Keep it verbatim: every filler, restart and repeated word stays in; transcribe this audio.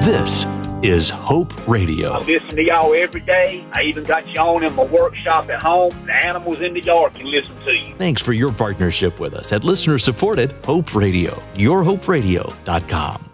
This is Hope Radio. I listen to y'all every day. I even got you on in my workshop at home. The animals in the yard can listen to you. Thanks for your partnership with us at listener-supported Hope Radio. your hope radio dot com.